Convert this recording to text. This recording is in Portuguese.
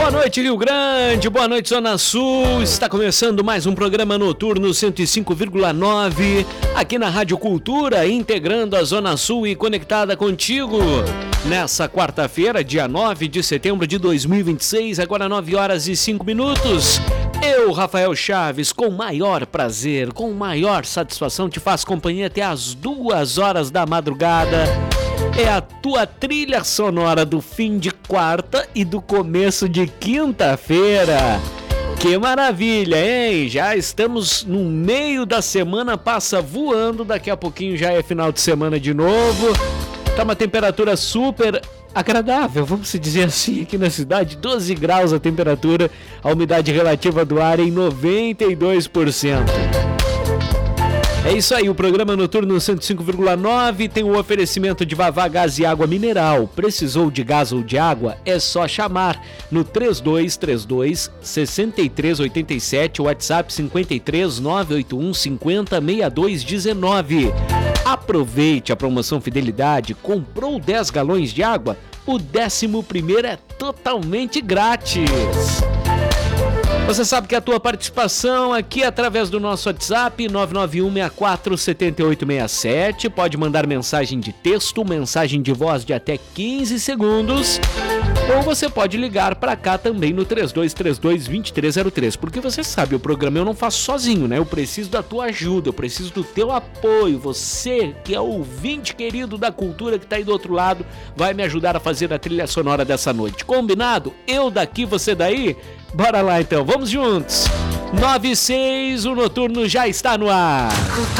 Boa noite, Rio Grande, boa noite, Zona Sul. Está começando mais um programa noturno 105,9 aqui na Rádio Cultura, integrando a Zona Sul e conectada contigo. Nessa quarta-feira, dia 9 de setembro de 2026, agora 9 horas e 5 minutos. Eu, Rafael Chaves, com maior prazer, com maior satisfação, te faço companhia até as 2 horas da madrugada. É a tua trilha sonora do fim de quarta e do começo de quinta-feira. Que maravilha, hein? Já estamos no meio da semana, passa voando, daqui a pouquinho já é final de semana de novo. Tá uma temperatura super agradável, vamos dizer assim, aqui na cidade, 12 graus a temperatura, a umidade relativa do ar em 92%. É isso aí, o programa Noturno 105,9 tem o oferecimento de Vavá Gás e Água Mineral. Precisou de gás ou de água? É só chamar no 3232-6387, WhatsApp 53981506219. Aproveite a promoção Fidelidade, comprou 10 galões de água, o 11º é totalmente grátis. Você sabe que a tua participação aqui através do nosso WhatsApp 991647867, pode mandar mensagem de texto, mensagem de voz de até 15 segundos, ou você pode ligar para cá também no 3232-2303, porque você sabe, o programa eu não faço sozinho, né? Eu preciso da tua ajuda, eu preciso do teu apoio. Você que é ouvinte querido da cultura que tá aí do outro lado, vai me ajudar a fazer a trilha sonora dessa noite. Combinado? Eu daqui, você daí? Bora lá então, vamos juntos. 9:06, o Noturno já está no ar.